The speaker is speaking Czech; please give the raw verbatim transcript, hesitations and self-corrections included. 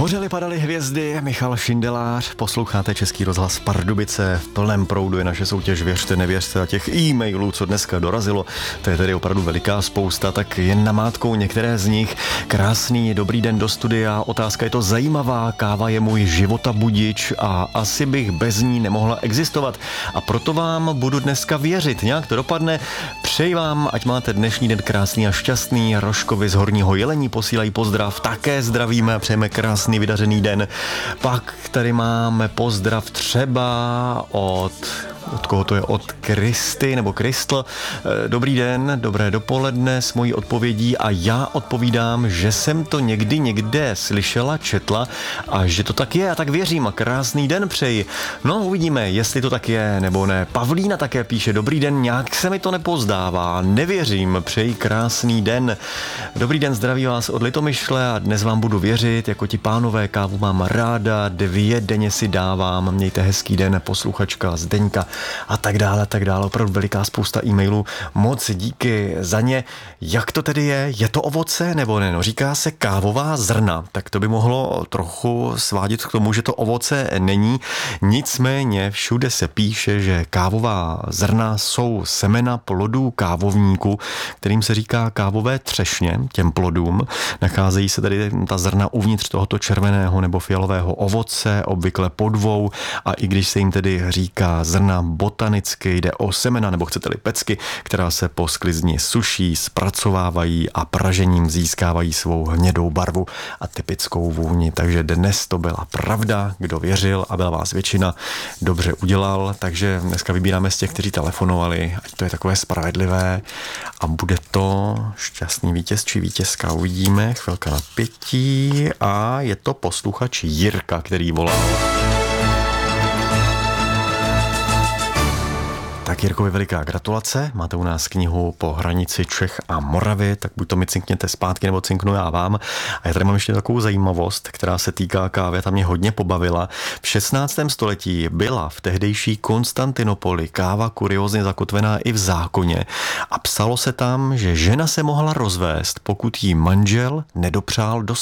Hořely, padaly hvězdy, Michal Šindelář, posloucháte Český rozhlas Pardubice, v plném proudu je naše soutěž Věřte, nevěřte a těch e-mailů, co dneska dorazilo, to je tedy opravdu veliká spousta, tak jen namátkou některé z nich. Krásný, dobrý den do studia, otázka je to zajímavá, káva je můj životabudič a asi bych bez ní nemohla existovat a proto vám budu dneska věřit, nějak to dopadne. Přeji vám, ať máte dnešní den krásný a šťastný, Rožkovi z Horního Jelení posílají pozdrav, také zdravíme a přejeme krásný vydařený den. Pak tady máme pozdrav třeba od... Od koho to je? Od Kristy nebo Kristl. Dobrý den, dobré dopoledne s mojí odpovědí a já odpovídám, že jsem to někdy někde slyšela, četla a že to tak je a tak věřím a krásný den přeji. No uvidíme, jestli to tak je nebo ne. Pavlína také píše, dobrý den, nějak se mi to nepozdává, nevěřím, přeji krásný den. Dobrý den, zdraví vás od Litomyšle a dnes vám budu věřit, jako ti pánové, kávu mám ráda, dvě denně si dávám, mějte hezký den, posluchačka Zdeňka a tak dále, a tak dále. Opravdu veliká spousta e-mailů. Moc díky za ně. Jak to tedy je? Je to ovoce nebo ne? No, říká se kávová zrna, tak to by mohlo trochu svádět k tomu, že to ovoce není. Nicméně všude se píše, že kávová zrna jsou semena plodů kávovníku, kterým se říká kávové třešně, těm plodům. Nacházejí se tedy ta zrna uvnitř tohoto červeného nebo fialového ovoce, obvykle po dvou, a i když se jim tedy říká zrna botanicky, jde o semena nebo chcete-li pecky, která se po sklizni suší, zpracovávají a pražením získávají svou hnědou barvu a typickou vůni. Takže dnes to byla pravda, kdo věřil a byla vás většina, dobře udělal, takže dneska vybíráme z těch, kteří telefonovali, ať to je takové spravedlivé a bude to šťastný vítěz či vítězka, uvidíme, chvilka napětí a je to posluchač Jirka, který volal. Tak Jirkovi veliká gratulace, máte u nás knihu Po hranici Čech a Moravy, tak buď to mi cinkněte zpátky, nebo cinknu já vám. A já tady mám ještě takovou zajímavost, která se týká kávy, ta mě hodně pobavila. V šestnáctém století byla v tehdejší Konstantinopoli káva kuriózně zakotvená i v zákoně a psalo se tam, že žena se mohla rozvést, pokud jí manžel nedopřál do